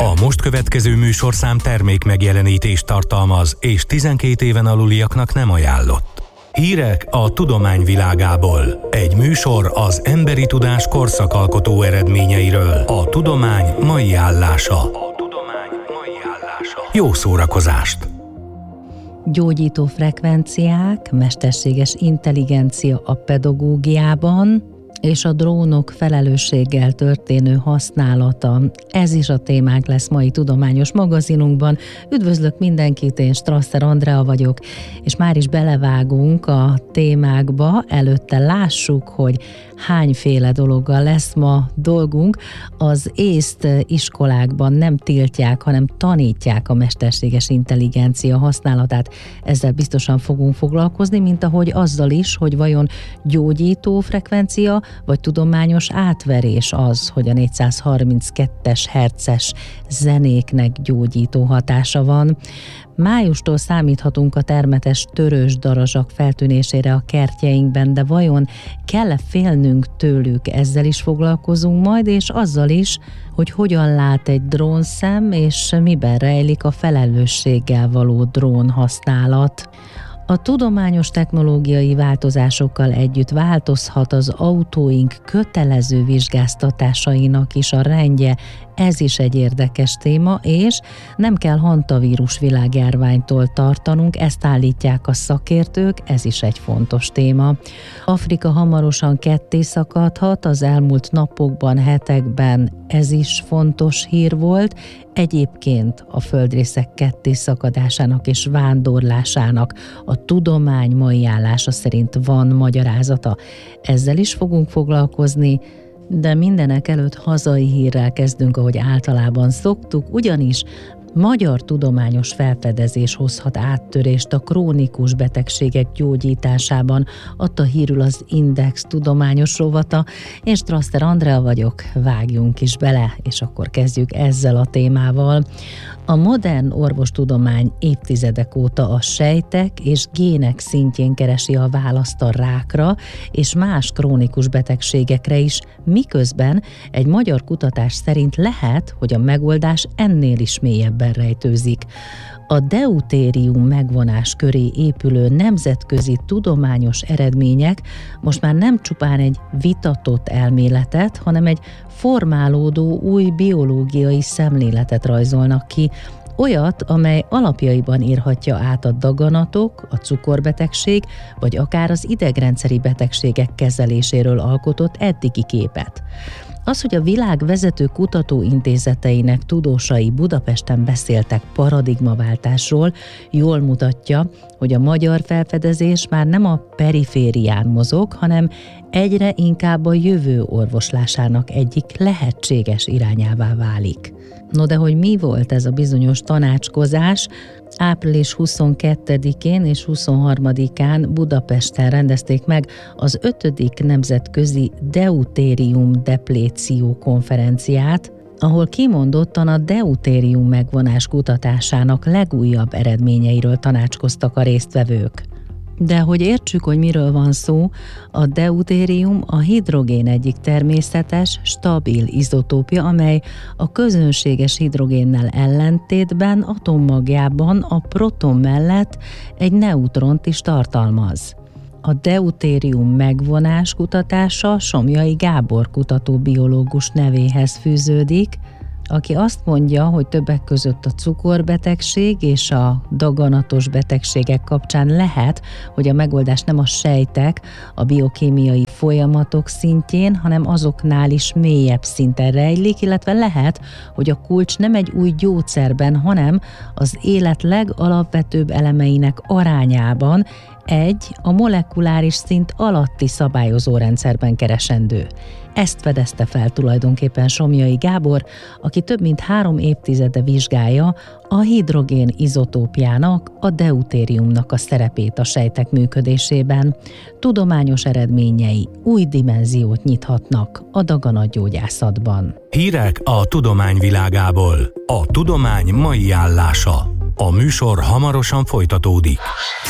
A most következő műsorszám termékmegjelenítést tartalmaz, és 12 éven aluliaknak nem ajánlott. Hírek a tudomány világából. Egy műsor az emberi tudás korszakalkotó eredményeiről. A tudomány mai állása. Jó szórakozást! Gyógyító frekvenciák, mesterséges intelligencia a pedagógiában, és a drónok felelősséggel történő használata. Ez is a témánk lesz mai tudományos magazinunkban. Üdvözlök mindenkit, én Strasser Andrea vagyok, és már is belevágunk a témákba. Előtte lássuk, hogy hányféle dologgal lesz ma dolgunk. Az észt iskolákban nem tiltják, hanem tanítják a mesterséges intelligencia használatát. Ezzel biztosan fogunk foglalkozni, mint ahogy azzal is, hogy vajon gyógyító frekvencia, vagy tudományos átverés az, hogy a 432-es hertzes zenéknek gyógyító hatása van. Májustól számíthatunk a termetes törős darazsak feltűnésére a kertjeinkben, de vajon kell-e félnünk tőlük? Ezzel is foglalkozunk majd, és azzal is, hogy hogyan lát egy drónszem, és miben rejlik a felelősséggel való drón használat. A tudományos technológiai változásokkal együtt változhat az autóink kötelező vizsgáztatásainak is a rendje. Ez is egy érdekes téma, és nem kell hantavírus világjárványtól tartanunk, ezt állítják a szakértők, ez is egy fontos téma. Afrika hamarosan ketté szakadhat, az elmúlt napokban, hetekben ez is fontos hír volt. Egyébként a földrészek ketté szakadásának és vándorlásának a tudomány mai állása szerint van magyarázata. Ezzel is fogunk foglalkozni, de mindenek előtt hazai hírrel kezdünk, ahogy általában szoktuk, ugyanis magyar tudományos felfedezés hozhat áttörést a krónikus betegségek gyógyításában, adta hírül az Index tudományos rovata. Én Strasser Andrea vagyok, vágjunk is bele, és akkor kezdjük ezzel a témával. A modern orvostudomány évtizedek óta a sejtek és gének szintjén keresi a választ a rákra és más krónikus betegségekre is, miközben egy magyar kutatás szerint lehet, hogy a megoldás ennél is mélyebben rejtőzik. A deutérium megvonás köré épülő nemzetközi tudományos eredmények most már nem csupán egy vitatott elméletet, hanem egy formálódó új biológiai szemléletet rajzolnak ki, olyat, amely alapjaiban írhatja át a daganatok, a cukorbetegség, vagy akár az idegrendszeri betegségek kezeléséről alkotott eddigi képet. Az, hogy a világ vezető kutatóintézeteinek tudósai Budapesten beszéltek paradigmaváltásról, jól mutatja, hogy a magyar felfedezés már nem a periférián mozog, hanem egyre inkább a jövő orvoslásának egyik lehetséges irányává válik. No de hogy mi volt ez a bizonyos tanácskozás? Április 22-én és 23-án Budapesten rendezték meg az 5. nemzetközi deutérium depléció konferenciát, ahol kimondottan a deutérium megvonás kutatásának legújabb eredményeiről tanácskoztak a résztvevők. De hogy értsük, hogy miről van szó, a deutérium a hidrogén egyik természetes, stabil izotópja, amely a közönséges hidrogénnel ellentétben atommagjában a proton mellett egy neutront is tartalmaz. A deutérium megvonás kutatása Somlyai Gábor kutatóbiológus nevéhez fűződik, aki azt mondja, hogy többek között a cukorbetegség és a daganatos betegségek kapcsán lehet, hogy a megoldás nem a sejtek, a biokémiai folyamatok szintjén, hanem azoknál is mélyebb szinten rejlik, illetve lehet, hogy a kulcs nem egy új gyógyszerben, hanem az élet legalapvetőbb elemeinek arányában, a molekuláris szint alatti szabályozórendszerben keresendő. Ezt fedezte fel tulajdonképpen Somlyai Gábor, aki több mint 3 évtizede vizsgálja a hidrogén izotópjának, a deutériumnak a szerepét a sejtek működésében. Tudományos eredményei új dimenziót nyithatnak a daganatgyógyászatban. Hírek a tudomány világából. A tudomány mai állása. A műsor hamarosan folytatódik.